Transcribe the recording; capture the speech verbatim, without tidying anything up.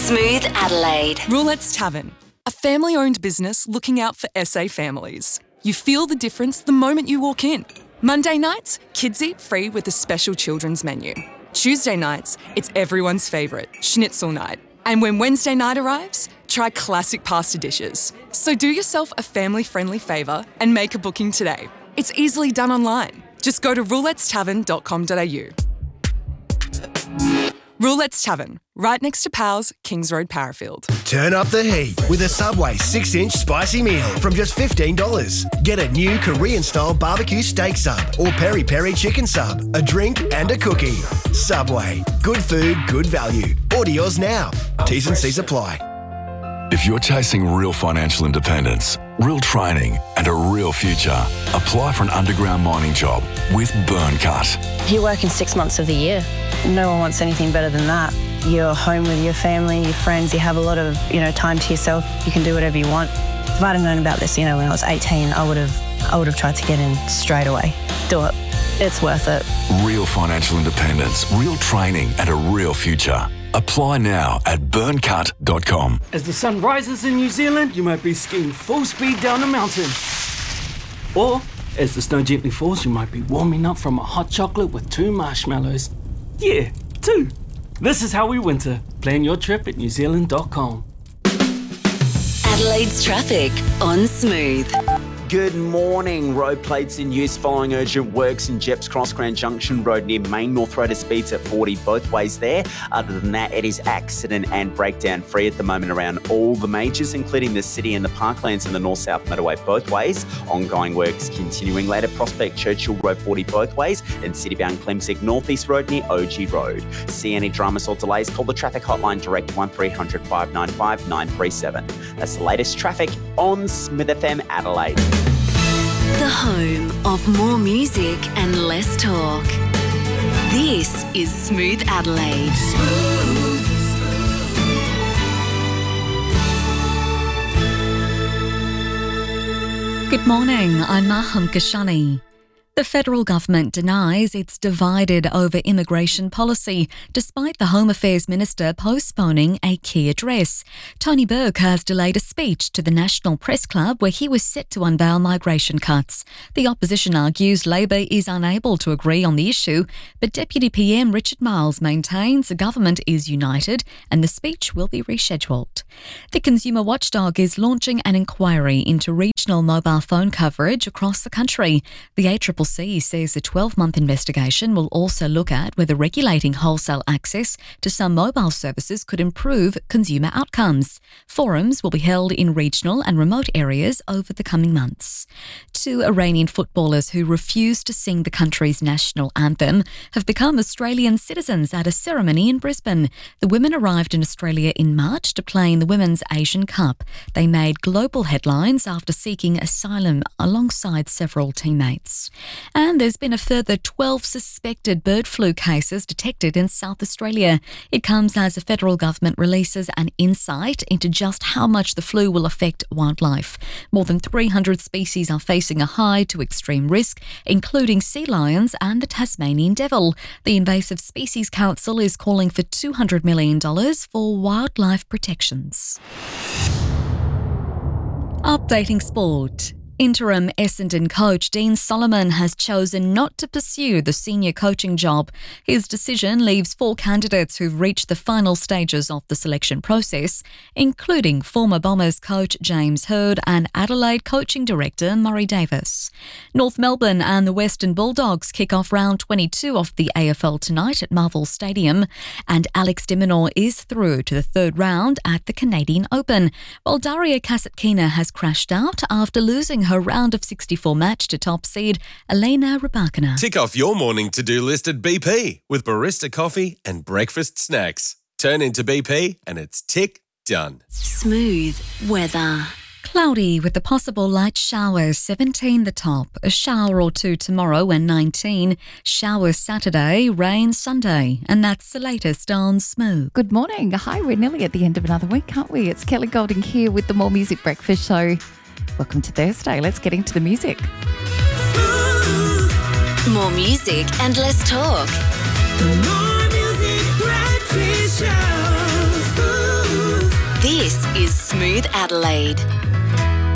Smooth Adelaide. Roulette's Tavern, a family-owned business looking out for S A families. You feel the difference the moment you walk in. Monday nights, kids eat free with a special children's menu. Tuesday nights, it's everyone's favourite, schnitzel night. And when Wednesday night arrives, try classic pasta dishes. So do yourself a family-friendly favour and make a booking today. It's easily done online. Just go to roulettes tavern dot com dot a u. Roulette's Tavern, right next to Powell's, Kings Road, Parafield. Turn up the heat with a Subway six-inch spicy meal from just fifteen dollars. Get a new Korean-style barbecue steak sub or peri-peri chicken sub, a drink and a cookie. Subway. Good food, good value. Order yours now. T's and C's apply. If you're chasing real financial independence, real training and a real future, apply for an underground mining job with Burncut. You work in six months of the year. No one wants anything better than that. You're home with your family, your friends, you have a lot of, you know, time to yourself. You can do whatever you want. If I'd have known about this, you know, when I was eighteen, I would have I would have tried to get in straight away. Do it. It's worth it. Real financial independence, real training and a real future. Apply now at burncut dot com. As the sun rises in New Zealand, you might be skiing full speed down a mountain. Or, as the snow gently falls, you might be warming up from a hot chocolate with two marshmallows. Yeah, two. This is how we winter. Plan your trip at new zealand dot com. Adelaide's traffic on Smooth. Good morning. Road plates in use following urgent works in Jeps Cross Grand Junction Road near Main North Road. Speeds at forty both ways there. Other than that, it is accident and breakdown free at the moment around all the majors, including the city and the parklands and the North-South Motorway both ways. Ongoing works continuing later. Prospect Churchill Road forty both ways and citybound Clemsig North East Road near O G Road. See any dramas or delays? Call the traffic hotline direct one three hundred five nine five nine three seven. That's the latest traffic on Smith F M Adelaide. The home of more music and less talk. This is Smooth Adelaide. Good morning, I'm Maham Kashani. The federal government denies it's divided over immigration policy, despite the Home Affairs Minister postponing a key address. Tony Burke has delayed a speech to the National Press Club where he was set to unveil migration cuts. The opposition argues Labor is unable to agree on the issue, but Deputy P M Richard Marles maintains the government is united and the speech will be rescheduled. The Consumer Watchdog is launching an inquiry into regional mobile phone coverage across the country. The A C C C says a twelve-month investigation will also look at whether regulating wholesale access to some mobile services could improve consumer outcomes. Forums will be held in regional and remote areas over the coming months. Two Iranian footballers who refused to sing the country's national anthem have become Australian citizens at a ceremony in Brisbane. The women arrived in Australia in March to play in the Women's Asian Cup. They made global headlines after seeking asylum alongside several teammates. And there's been a further twelve suspected bird flu cases detected in South Australia. It comes as the federal government releases an insight into just how much the flu will affect wildlife. More than three hundred species are facing a high to extreme risk, including sea lions and the Tasmanian devil. The Invasive Species Council is calling for two hundred million dollars for wildlife protections. Updating sport. Interim Essendon coach Dean Solomon has chosen not to pursue the senior coaching job. His decision leaves four candidates who've reached the final stages of the selection process, including former Bombers coach James Hird and Adelaide coaching director Murray Davis. North Melbourne and the Western Bulldogs kick off round twenty-two of the A F L tonight at Marvel Stadium, and Alex de Minaur is through to the third round at the Canadian Open, while Daria Kasatkina has crashed out after losing her round of sixty-four match to top seed Elena Rybakina. Tick off your morning to-do list at B P with barista coffee and breakfast snacks. Turn into B P and it's tick done. Smooth weather. Cloudy with the possible light showers, seventeen the top. A shower or two tomorrow and nineteen. Showers Saturday, rain Sunday. And that's the latest on Smooth. Good morning. Hi, we're nearly at the end of another week, aren't we? It's Kelly Golding here with the More Music Breakfast Show. Welcome to Thursday. Let's get into the music. More music and less talk. The More Music Breakfast Show. This is Smooth Adelaide.